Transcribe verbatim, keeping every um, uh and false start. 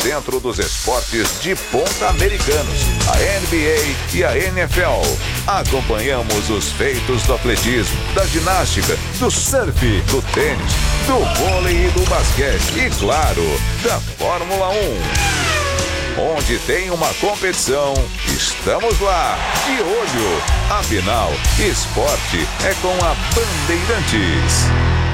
dentro dos esportes de ponta americanos, a N B A e a N F L. Acompanhamos os feitos do atletismo, da ginástica, do surf, do tênis, do vôlei e do basquete e, claro, da Fórmula um. Onde tem uma competição, estamos lá, de olho. Afinal, esporte é com a Bandeirantes.